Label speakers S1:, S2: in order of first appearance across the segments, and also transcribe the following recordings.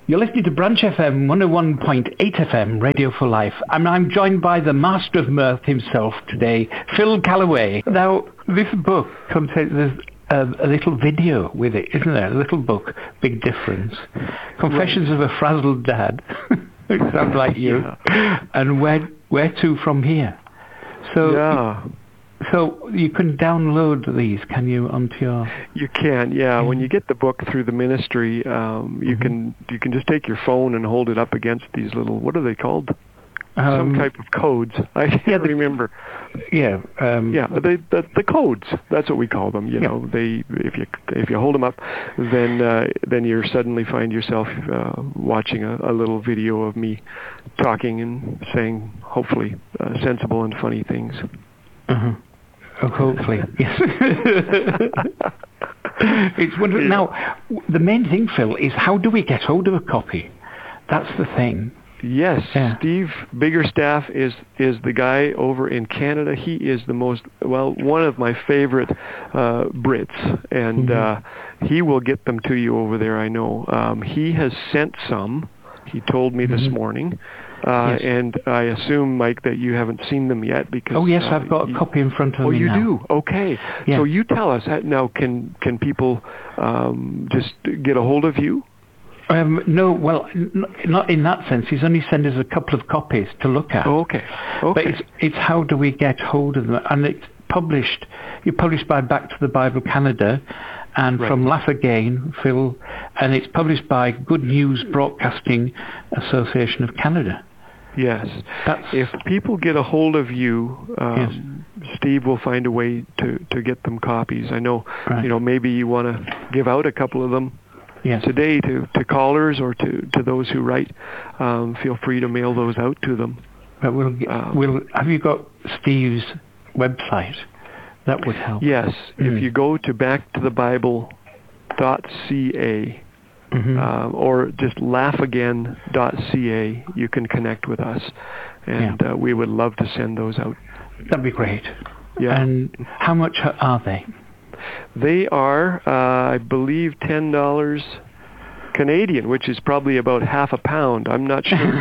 S1: You're listening to Branch FM 101.8 FM, Radio for Life. And I'm joined by the master of mirth himself today, Phil Callaway. Now, this book contains a little video with it, isn't there? A little book, big difference. Confessions of a Frazzled Dad. It sounds like you. Yeah. And where to from here? So you can download these, can you, onto your...
S2: You can, yeah. When you get the book through the ministry, you can just take your phone and hold it up against these little, what are they called? Some type of codes. I can't remember.
S1: Yeah.
S2: The codes. That's what we call them. You know, if you hold them up, then you suddenly find yourself watching a little video of me talking and saying, hopefully, sensible and funny things.
S1: Uh-huh. Oh, hopefully, yes. It's wonderful. Yeah. Now, the main thing, Phil, is how do we get hold of a copy? That's the thing.
S2: Yes, yeah. Steve Biggerstaff is the guy over in Canada. He is one of my favorite Brits, and he will get them to you over there, I know. He has sent some, he told me this morning. Yes. And I assume, Mike, that you haven't seen them yet because...
S1: Oh, yes, I've got a copy in front of me now.
S2: Oh, you do? Okay. Yeah. So you tell us, now, can people just get a hold of you?
S1: No, well, not in that sense. He's only sent us a couple of copies to look at.
S2: Oh, okay.
S1: But it's how do we get hold of them? And it's you're published by Back to the Bible Canada, and from Laugh Again, Phil, and it's published by Good News Broadcasting Association of Canada.
S2: Yes. If people get a hold of you, Steve will find a way to get them copies. I know, maybe you want to give out a couple of them today to callers or to those who write. Feel free to mail those out to them.
S1: But have you got Steve's website? That would help.
S2: Yes. If you go to backtothebible.ca or just laughagain.ca, you can connect with us. And we would love to send those out.
S1: That'd be great.
S2: Yeah.
S1: And how much are they?
S2: They are, I believe, $10 Canadian, which is probably about half a pound. I'm not sure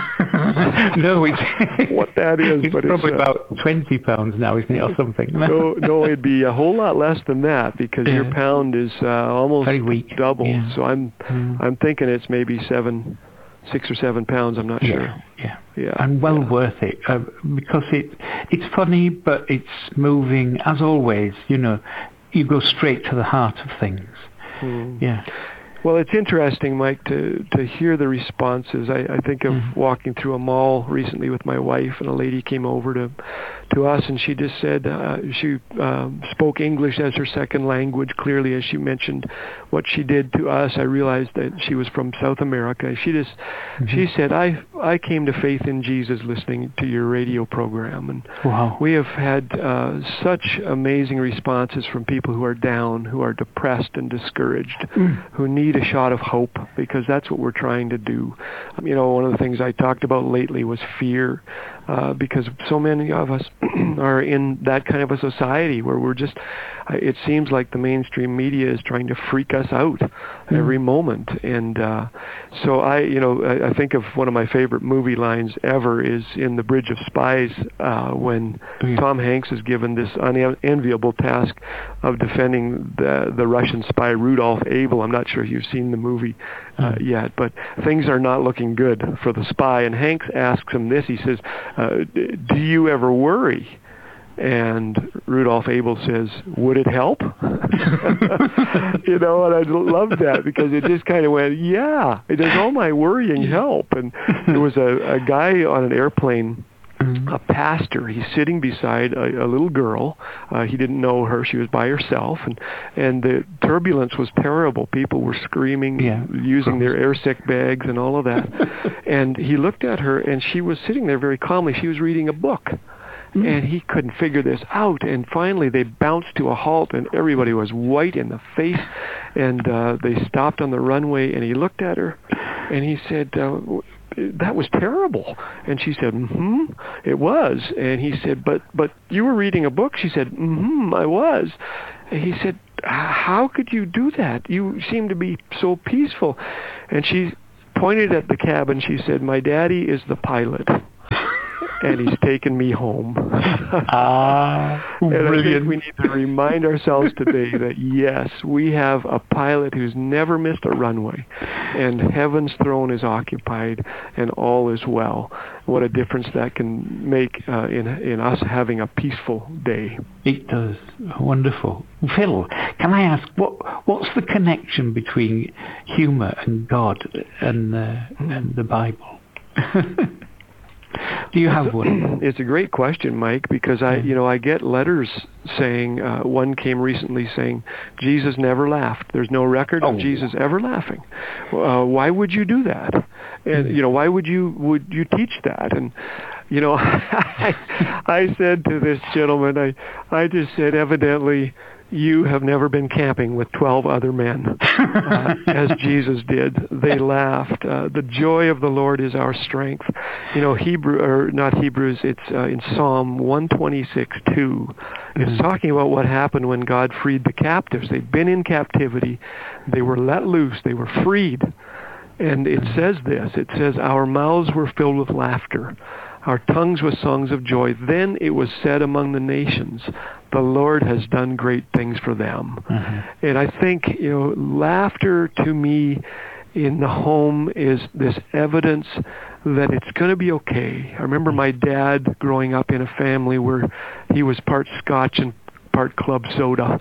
S2: what that is,
S1: but it's probably about £20 now, isn't it, or something?
S2: No, it'd be a whole lot less than that because your pound is almost
S1: very weak.
S2: Double. Yeah. So I'm thinking it's maybe 6 or 7 pounds. I'm not sure.
S1: Yeah. And worth it because it's funny, but it's moving as always. You go straight to the heart of things. Yeah.
S2: Well, it's interesting, Mike, to hear the responses. I think of walking through a mall recently with my wife, and a lady came over to us, and she just said she spoke English as her second language. Clearly, as she mentioned what she did to us, I realized that she was from South America. She said, I came to faith in Jesus listening to your radio program, and we have had such amazing responses from people who are down, who are depressed and discouraged, who need a shot of hope, because that's what we're trying to do. One of the things I talked about lately was fear, because so many of us are in that kind of a society where it seems like the mainstream media is trying to freak us out every moment. And so I think of one of my favorite movie lines ever is in The Bridge of Spies, when Tom Hanks is given this unenviable task of defending the Russian spy Rudolph Abel. I'm not sure if you've seen the movie yet, but things are not looking good for the spy. And Hanks asks him this. He says, do you ever worry? And Rudolph Abel says, would it help? And I love that because it just kind of went, does all my worrying help? And there was a guy on an airplane, a pastor. He's sitting beside a little girl. He didn't know her. She was by herself. And the turbulence was terrible. People were screaming, using their air sick bags and all of that. And he looked at her, and she was sitting there very calmly. She was reading a book. And he couldn't figure this out. And finally, they bounced to a halt, and everybody was white in the face. And they stopped on the runway, and he looked at her, and he said, that was terrible. And she said, it was. And he said, but you were reading a book. She said, I was. And he said, how could you do that? You seem to be so peaceful. And she pointed at the cabin. She said, "My daddy is the pilot, and he's taken me home."
S1: Brilliant.
S2: I think we need to remind ourselves today that, yes, we have a pilot who's never missed a runway, and heaven's throne is occupied, and all is well. What a difference that can make in us having a peaceful day.
S1: It does. Wonderful. Phil, can I ask, what's the connection between humor and God and the Bible? Do you have one?
S2: It's a great question, Mike, because I get letters saying, one came recently saying, Jesus never laughed. There's no record of Jesus ever laughing. Why would you do that? And, why would you teach that? And, I said to this gentleman, I just said, evidently, you have never been camping with 12 other men, as Jesus did. They laughed. The joy of the Lord is our strength. It's in Psalm 126:2. It's talking about what happened when God freed the captives. They'd been in captivity. They were let loose. They were freed. And it says this. It says, our mouths were filled with laughter, our tongues with songs of joy. Then it was said among the nations, the Lord has done great things for them. Mm-hmm. And I think, laughter to me in the home is this evidence that it's going to be okay. I remember my dad growing up in a family where he was part Scotch and part club soda.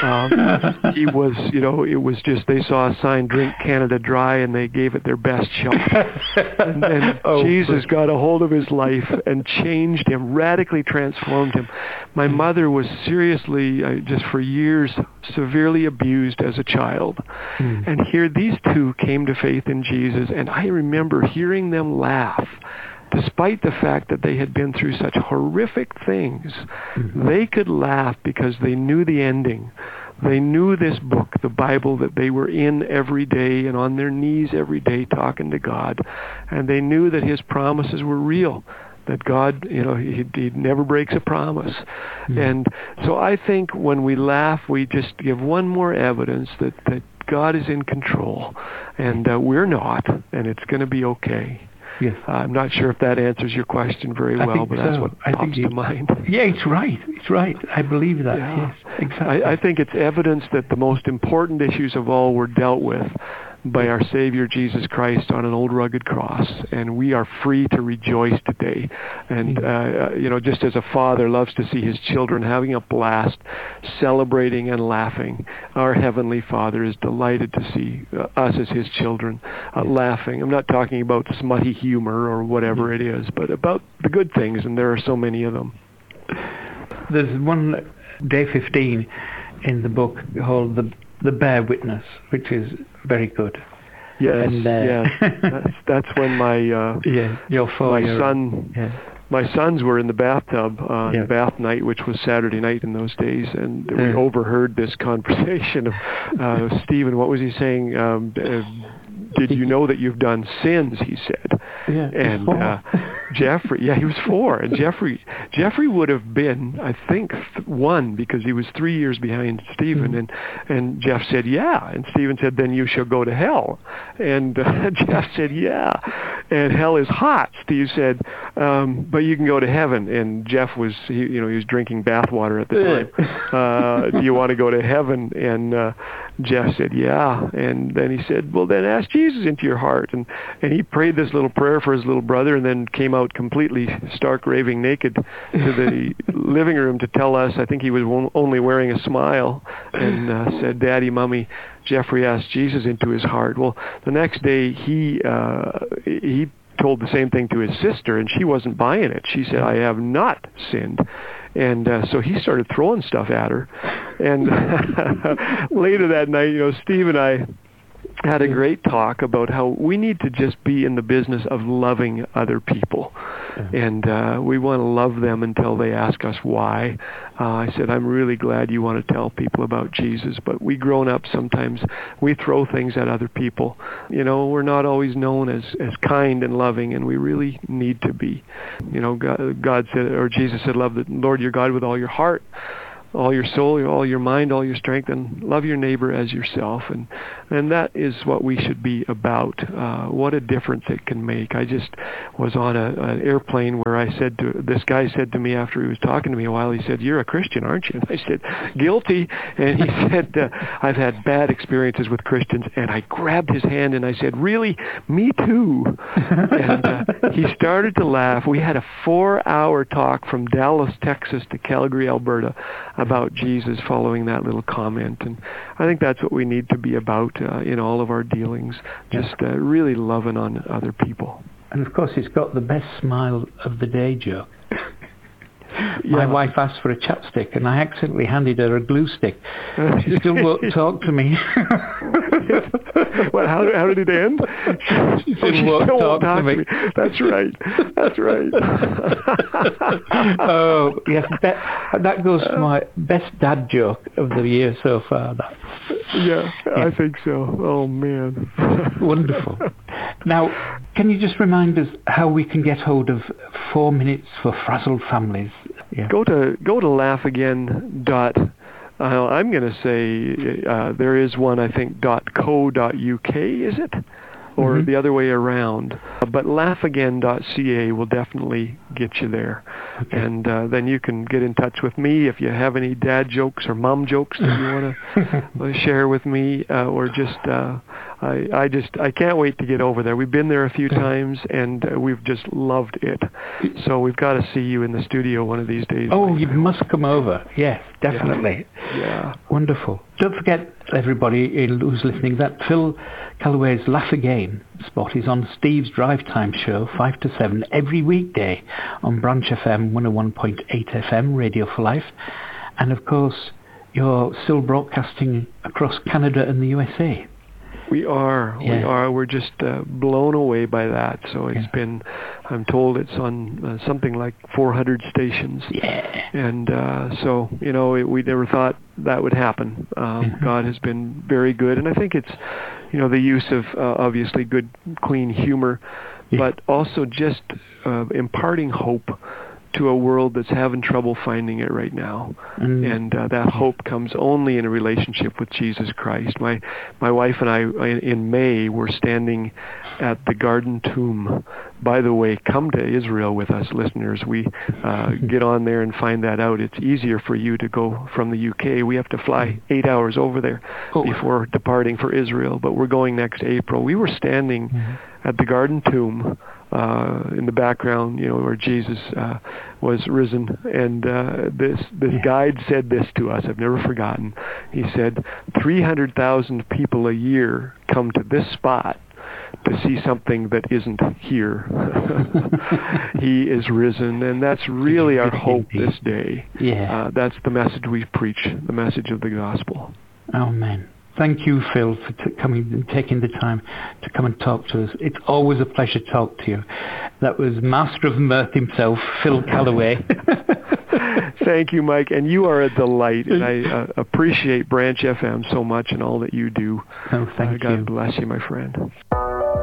S2: He was, it was just, they saw a sign, drink Canada Dry, and they gave it their best shot. And then Jesus got a hold of his life and changed him, radically transformed him. My mother was seriously, just for years, severely abused as a child. And here these two came to faith in Jesus, and I remember hearing them laugh. Despite the fact that they had been through such horrific things, they could laugh because they knew the ending. They knew this book, the Bible, that they were in every day and on their knees every day talking to God. And they knew that his promises were real, that God, he never breaks a promise. And so I think when we laugh, we just give one more evidence that God is in control, and we're not, and it's going to be okay.
S1: Yes.
S2: I'm not sure if that answers your question very well, but that's what pops to mind.
S1: Yeah, it's right. I believe that.
S2: Yeah.
S1: Yes, exactly.
S2: I think it's evidence that the most important issues of all were dealt with by our Savior Jesus Christ on an old rugged cross, and we are free to rejoice today. And just as a father loves to see his children having a blast, celebrating and laughing, our Heavenly Father is delighted to see us as his children laughing. I'm not talking about smutty humor or whatever it is, but about the good things, and there are so many of them.
S1: There's one, day 15 in the book called The Bear Witness, which is very good.
S2: Yes, that's when my my sons were in the bathtub bath night, which was Saturday night in those days, and we overheard this conversation of Stephen. What was he saying? Did you know that you've done sins? He said.
S1: Yeah,
S2: and Jeffrey, he was 4, and Jeffrey would have been, I think, 1, because he was 3 years behind Stephen, and Jeff said, and Stephen said, then you shall go to hell, and Jeff said, and hell is hot. Steve said, but you can go to heaven, and Jeff was, he was drinking bathwater at the time. Do you want to go to heaven? And Jeff said, and then he said, well, then ask Jesus into your heart, and he prayed this little prayer for his little brother, and then came out completely stark raving naked to the living room to tell us, I think he was only wearing a smile, and said, Daddy, Mommy, Jeffrey asked Jesus into his heart. Well, the next day he told the same thing to his sister, and she wasn't buying it. She said, I have not sinned. And so he started throwing stuff at her. And later that night, Steve and I had a great talk about how we need to just be in the business of loving other people. And we want to love them until they ask us why. I said, I'm really glad you want to tell people about Jesus, but we grown-ups sometimes, we throw things at other people. We're not always known as kind and loving, and we really need to be. God said, or Jesus said, love the Lord your God with all your heart, all your soul, all your mind, all your strength, and love your neighbor as yourself. And that is what we should be about. What a difference it can make. I just was on an airplane where this guy said to me after he was talking to me a while, he said, "You're a Christian, aren't you?" And I said, "Guilty." And he said, "I've had bad experiences with Christians." And I grabbed his hand and I said, "Really? Me too." And he started to laugh. We had a 4-hour talk from Dallas, Texas to Calgary, Alberta about Jesus following that little comment. And I think that's what we need to be about in all of our dealings, just really loving on other people.
S1: And of course, it's got the best smile of the day joke. My wife asked for a chapstick, and I accidentally handed her a glue stick. She still won't talk to me.
S2: Well, how did it end?
S1: She still won't talk to me.
S2: That's right. That's right.
S1: Oh, yes, that goes to my best dad joke of the year so far.
S2: Yeah, I think so. Oh, man.
S1: Wonderful. Now, can you just remind us how we can get hold of 4 Minutes for Frazzled Families? Yeah.
S2: Go to laughagain. I'm going to say there is one, I think, .co.uk, is it? Or the other way around. But laughagain.ca will definitely get you there. Okay. And then you can get in touch with me if you have any dad jokes or mom jokes that you want to share with me, or just I can't wait to get over there. We've been there a few times, and we've just loved it. So we've got to see you in the studio one of these days.
S1: Oh, you must come over. Yes, definitely.
S2: Yeah.
S1: Wonderful. Don't forget, everybody who's listening, that Phil Callaway's Laugh Again spot is on Steve's Drive Time show, 5 to 7, every weekday on Branch FM 101.8 FM, Radio for Life. And of course, you're still broadcasting across Canada and the USA.
S2: We are. We're just blown away by that. So it's been, I'm told it's on something like 400 stations.
S1: Yeah.
S2: And so, we never thought that would happen. God has been very good. And I think it's, the use of obviously good, clean humor, but also just imparting hope to a world that's having trouble finding it right now. And that hope comes only in a relationship with Jesus Christ. My wife and I, in May, were standing at the Garden Tomb. By the way, come to Israel with us, listeners. We get on there and find that out. It's easier for you to go from the UK. We have to fly 8 hours over there before departing for Israel, but we're going next April. We were standing at the Garden Tomb, in the background, where Jesus was risen. And this guide said this to us. I've never forgotten. He said, 300,000 people a year come to this spot to see something that isn't here. He is risen, and that's really our hope this day.
S1: Yeah.
S2: That's the message we preach, the message of the gospel.
S1: Amen. Thank you, Phil, for coming and taking the time to come and talk to us. It's always a pleasure to talk to you. That was Master of Mirth himself, Phil Callaway.
S2: Thank you, Mike. And you are a delight. And I appreciate Branch FM so much and all that you do.
S1: Oh, thank you.
S2: God bless you, my friend.